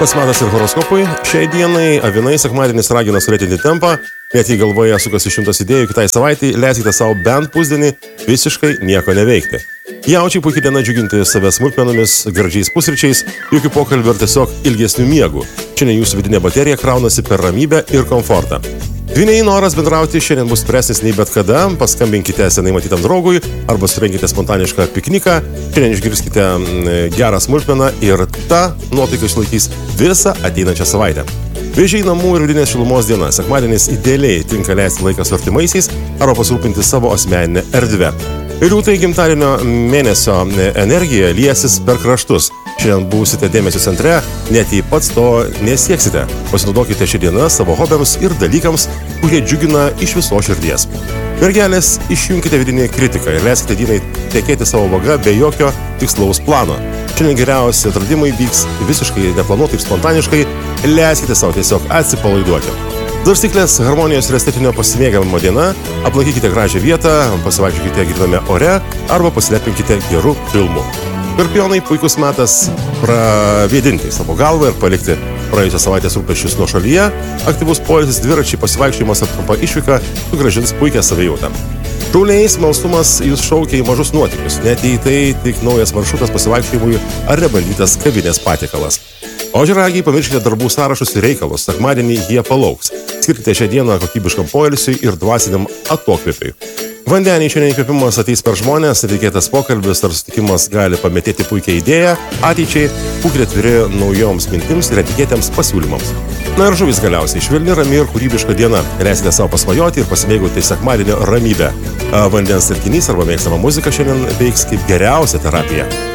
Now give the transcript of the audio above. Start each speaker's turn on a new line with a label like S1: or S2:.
S1: Pats metas ir horoskopui. Šiai dienai avinai sekmadienis ragina surėtinti tempą, net jei galvoje sukasi 100 idėjų kitai savaitai, leiskite savo bent pusdienį visiškai nieko neveikti. Jaučiai puikiai diena džiuginti save smulkmenomis, gardžiais pusryčiais, jokių pokalbių ar tiesiog ilgesnių miegų. Šiandien jūsų vidinė baterija kraunasi per ramybę ir komfortą. Dvyniai noras bendrauti šiandien bus stipresnis nei bet kada, paskambinkite senai matytam draugui arba surenkite spontanišką pikniką, šiandien išgirskite gerą smulkmeną ir ta nuotaika išlaikys visą ateinančią savaitę. Vėžiai namų ir vidinės šilumos diena. Sekmadienis idealiai tinka leisti laiką su artimaisiais arba pasirūpinti savo asmeninę erdvę. Liūtai gimtadienio mėnesio energija liesis per kraštus. Šiandien būsite dėmesio centre, net jei pats to nesieksite. Pasinaudokite šią dieną savo hobiams ir dalykams, kurie džiugina iš viso širdies. Mergelės, išjunkite vidinį kritiką ir leiskite dienai tekėti savo vaga be jokio tikslaus plano. Šiandien geriausi atradimai vyks visiškai neplanuotai ir spontaniškai, leiskite savo tiesiog atsipalaiduoti. Svarstyklės, harmonijos ir estetinio pasimėgavimo diena, aplankykite gražią vietą, pasivaikščiokite gryname ore arba pasilepinkite gerų filmų. Skorpionai, puikus metas pravėdinti savo galvą ir palikti praėjusią savaitės rūpesčius nuo šalyje, aktyvus poilsis, dviračiai, pasivaikščiojimas ar trumpa išvyka sugrąžins puikią savijautą. Šauliai, smalsumas jūs šaukia į mažus nuotykius, net jei tai tik naujas maršrutas pasivaikščiojimui ar rebandytas kavinės patiekalas. Ožiaragiai, pamirškite darbų sąrašus ir reikalus, sekmadienį jie palauks. Skirkite šią dieną kokybiškam poilsiui ir dvasiniam atokvėpiui. Vandeniai, šiandien įkvėpimas ateis per žmonės, netikėtas pokalbis ar sutikimas gali pametėti puikią idėją, ateičiai, būkite atviri naujoms mintims ir netikėtiems pasiūlymams. Na ir žuvis galiausiai, švelni, rami ir kūrybiška diena. Leiskite savo pasvajoti ir pasimėgauti sekmadienio ramybę. Vandens telkinys arba mėgstama muzika šiandien veiks kaip geriausia terapija.